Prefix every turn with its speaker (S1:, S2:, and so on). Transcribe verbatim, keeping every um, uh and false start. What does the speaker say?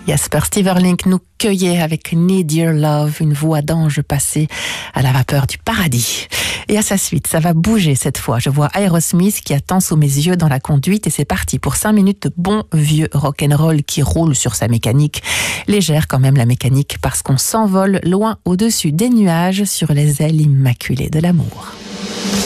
S1: Jasper Steverlink nous cueillait avec Need Your Love, une voix d'ange passée à la vapeur du paradis. Et à sa suite, ça va bouger cette fois. Je vois Aerosmith qui attend sous mes yeux dans la conduite et c'est parti pour cinq minutes de bon vieux rock'n'roll qui roule sur sa mécanique. Légère quand même la mécanique parce qu'on s'envole loin au-dessus des nuages sur les ailes immaculées de l'amour.